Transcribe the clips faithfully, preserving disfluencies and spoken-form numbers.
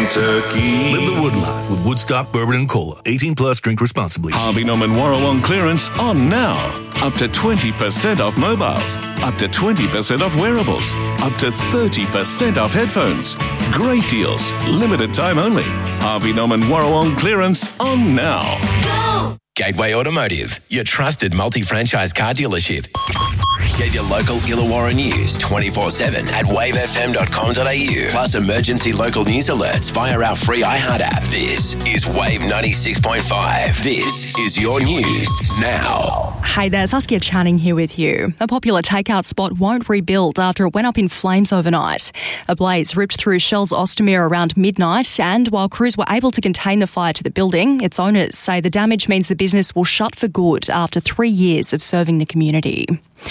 Kentucky. Live the Wood life with Woodstock Bourbon and Cola. eighteen plus, drink responsibly. Harvey Norman Warrawong clearance on now. Up to twenty percent off mobiles. Up to twenty percent off wearables. Up to thirty percent off headphones. Great deals. Limited time only. Harvey Norman Warrawong clearance on now. Go! Gateway Automotive, your trusted multi-franchise car dealership. Get your local Illawarra news twenty-four seven at wave f m dot com dot a u. Plus emergency local news alerts via our free iHeart app. This is Wave ninety-six point five. This is your news now. Hey there, Saskia Channing here with you. A popular takeout spot won't rebuild after it went up in flames overnight. A blaze ripped through Shell's Ostermere around midnight, and while crews were able to contain the fire to the building, its owners say the damage means the business will shut for good after three years of serving the community.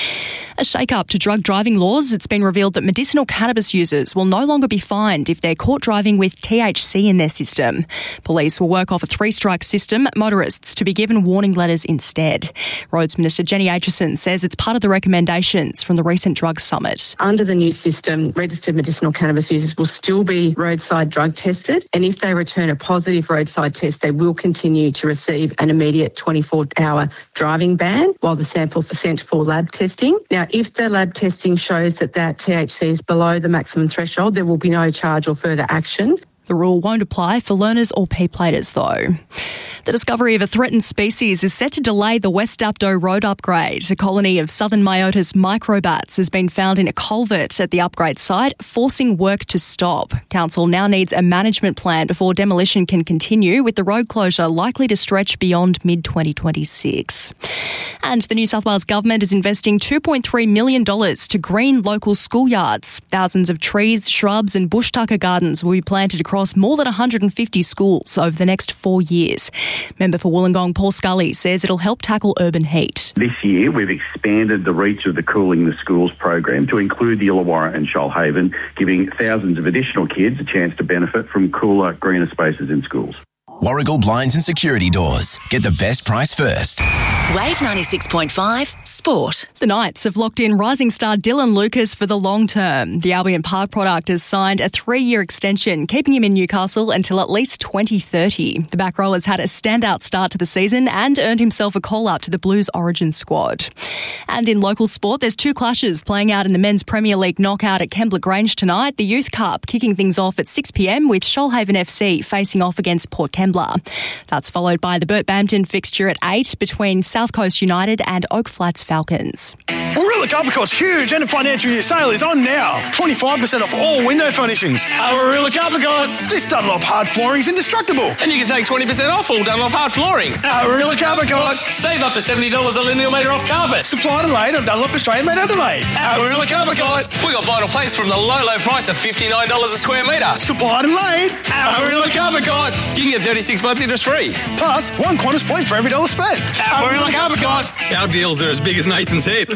A shake-up to drug driving laws. It's been revealed that medicinal cannabis users will no longer be fined if they're caught driving with T H C in their system. Police will work off a three-strike system, motorists to be given warning letters instead. Roads Minister Jenny Aitchison says it's part of the recommendations from the recent drug summit. Under the new system, registered medicinal cannabis users will still be roadside drug tested, and if they return a positive roadside test, they will continue to receive an immediate twenty-four hour driving ban while the samples are sent for lab testing. Now, if the lab testing shows that that T H C is below the maximum threshold, there will be no charge or further action. The rule won't apply for learners or P-platers, though. The discovery of a threatened species is set to delay the West Dapto road upgrade. A colony of southern Myotis microbats has been found in a culvert at the upgrade site, forcing work to stop. Council now needs a management plan before demolition can continue, with the road closure likely to stretch beyond mid twenty twenty-six. And the New South Wales Government is investing two point three million dollars to green local schoolyards. Thousands of trees, shrubs and bush tucker gardens will be planted across more than one hundred fifty schools over the next four years. Member for Wollongong Paul Scully says it'll help tackle urban heat. This year we've expanded the reach of the Cooling the Schools program to include the Illawarra and Shoalhaven, giving thousands of additional kids a chance to benefit from cooler, greener spaces in schools. Warragul Blinds and Security Doors. Get the best price first. Wave ninety-six point five Sport. The Knights have locked in rising star Dylan Lucas for the long term. The Albion Park product has signed a three-year extension, keeping him in Newcastle until at least twenty thirty. The back row has had a standout start to the season and earned himself a call-up to the Blues Origin squad. And in local sport, there's two clashes playing out in the Men's Premier League knockout at Kembla Grange tonight. The Youth Cup kicking things off at six p m with Shoalhaven F C facing off against Port Kembla. That's followed by the Burt Bampton fixture at eight between South Coast United and Oak Flats Falcons. Warilla Carpacot's huge end of financial year sale is on now. twenty-five percent off all window furnishings. Warilla Carpacot. This Dunlop hard flooring is indestructible. And you can take twenty percent off all Dunlop hard flooring. Warilla Carpacot. Save up to seventy dollars a lineal metre off carpet. Supplied and laid on Dunlop Australian made Adelaide. Warilla Carpacot. We got vinyl planks from the low, low price of fifty-nine dollars a square metre. Supplied and laid. Warilla Carpacot. You can get thirty-six months interest free. Plus, one Qantas point for every dollar spent. Warilla Carpacot. Our deals are as big as Nathan's head.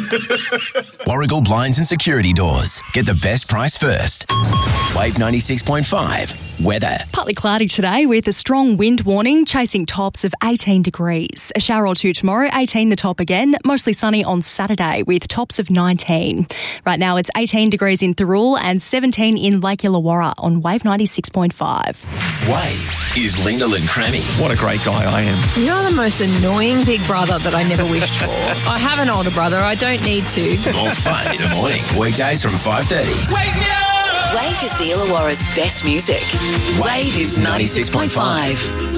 Warragul Blinds and Security Doors. Get the best price first. Wave ninety-six point five. Weather. Partly cloudy today with a strong wind warning, chasing tops of eighteen degrees. A shower or two tomorrow, eighteen the top again. Mostly sunny on Saturday with tops of nineteen. Right now it's eighteen degrees in Thirroul and seventeen in Lake Illawarra on Wave ninety-six point five. Wave is Lyndall and Crammy. What a great guy I am. You're the most annoying big brother that I never wished for. I have an older brother. I don't need to. More fun in the morning. Weekdays from five thirty. Wake me up! Wave is the Illawarra's best music. Wave is ninety-six point five.